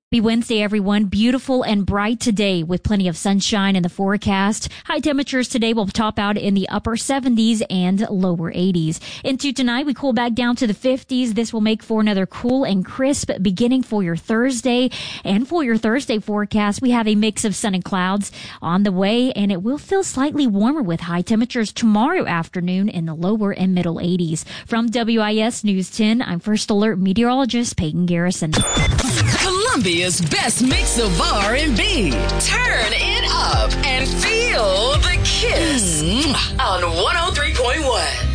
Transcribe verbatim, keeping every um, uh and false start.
Happy Wednesday, everyone. Beautiful and bright today with plenty of sunshine in the forecast. High temperatures today will top out in the upper seventies and lower eighties. Into tonight, we cool back down to the fifties. This will make for another cool and crisp beginning for your Thursday. And for your Thursday forecast, we have a mix of sun and clouds on the way, and it will feel slightly warmer with high temperatures tomorrow afternoon in the lower and middle eighties. From W I S News ten, I'm First Alert meteorologist Peyton Garrison. Columbia's best mix of R and B. Turn it up and feel the kiss mm. on one oh three point one.